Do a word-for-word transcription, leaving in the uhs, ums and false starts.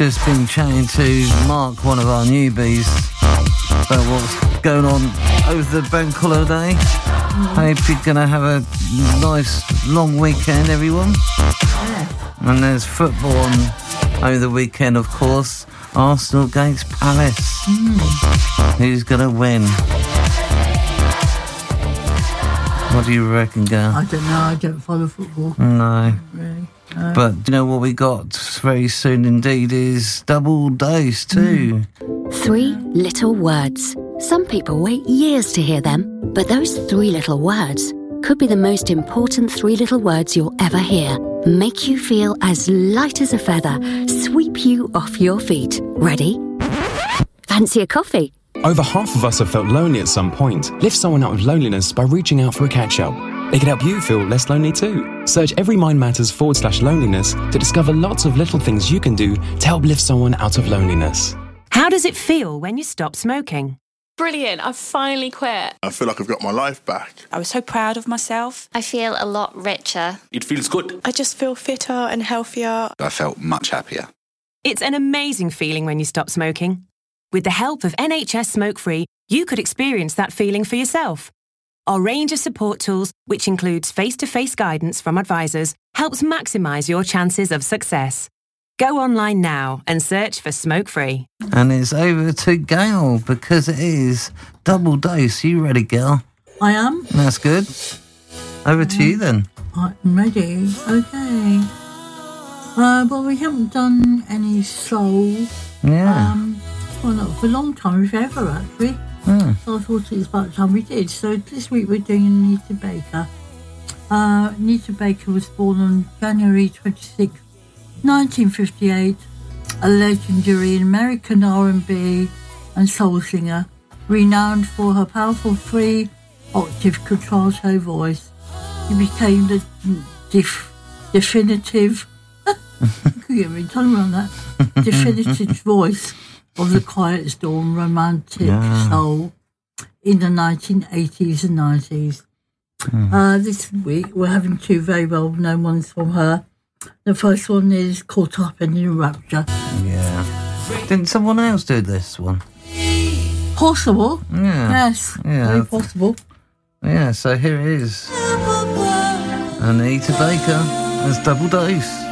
just been chatting to Mark, one of our newbies, about what's going on over the bank holiday. Mm. Hope you're going to have a nice long weekend, everyone. Yeah. And there's football on over the weekend, of course. Arsenal against Palace. Mm. Who's going to win? What do you reckon, girl? I don't know. I don't follow football. No. Really. No. But do you know what we got very soon indeed is Double Dose too. Mm. Three little words. Some people wait years to hear them, but those three little words could be the most important three little words you'll ever hear. Make you feel as light as a feather, sweep you off your feet. Ready? Fancy a coffee? Over half of us have felt lonely at some point. Lift someone out of loneliness by reaching out for a catch-up. It can help you feel less lonely too. Search Every Mind Matters forward slash loneliness to discover lots of little things you can do to help lift someone out of loneliness. How does it feel when you stop smoking? Brilliant, I've finally quit. I feel like I've got my life back. I was so proud of myself. I feel a lot richer. It feels good. I just feel fitter and healthier. I felt much happier. It's an amazing feeling when you stop smoking. With the help of N H S Smoke Free, you could experience that feeling for yourself. Our range of support tools, which includes face-to-face guidance from advisors, helps maximise your chances of success. Go online now and search for Smoke Free. And it's over to Gail because it is Double Dose. You ready, Gail? I am. That's good. Over to you then. I'm ready. Okay. Uh, well, we haven't done any soul. Yeah. Um, well, not for a long time, if ever, actually. Mm. So I thought it was about time we did. So this week we're doing Anita Baker. Uh, Anita Baker was born on January twenty-sixth, nineteen fifty-eight, a legendary American R and B and soul singer, renowned for her powerful three-octave contralto voice. She became the def- definitive, could get me tongue around that, definitive voice of the Quiet Storm romantic yeah. soul in the nineteen eighties and nineties. Mm. Uh, this week we're having two very well-known ones from her. The first one is Caught Up in the Rapture. Yeah. Didn't someone else do this one? Possible. Yeah. Yes. Yeah. Very possible. Yeah, so here it is. Anita Baker as Double Dose.